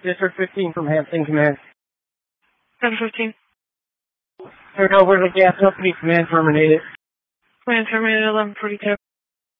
District 15 from Hampton Command. 1015. Turn over to the gas company. Command terminated. Command terminated 1142.